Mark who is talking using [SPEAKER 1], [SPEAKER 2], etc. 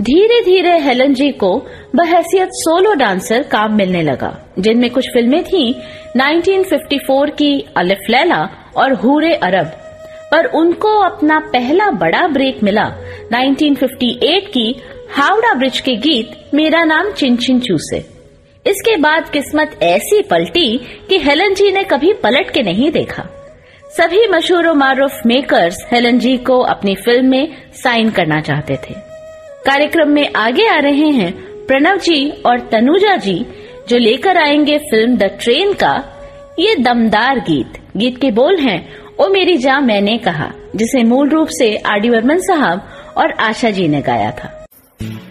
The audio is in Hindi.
[SPEAKER 1] धीरे धीरे हेलन जी को बहैसियत सोलो डांसर काम मिलने लगा, जिनमें कुछ फिल्में थीं 1954 की अलिफ लैला और हूरे अरब, पर उनको अपना पहला बड़ा ब्रेक मिला 1958 की हावड़ा ब्रिज के गीत मेरा नाम चिनचिनचू से। इसके बाद किस्मत ऐसी पलटी कि हेलन जी ने कभी पलट के नहीं देखा। सभी मशहूर और मारूफ मेकर्स हेलन जी को अपनी फिल्म में साइन करना चाहते थे। कार्यक्रम में आगे आ रहे हैं प्रणव जी और तनुजा जी, जो लेकर आएंगे फिल्म द ट्रेन का ये दमदार गीत। गीत के बोल हैं ओ मेरी जान मैंने कहा, जिसे मूल रूप से आर डी बर्मन साहब और आशा जी ने गाया था।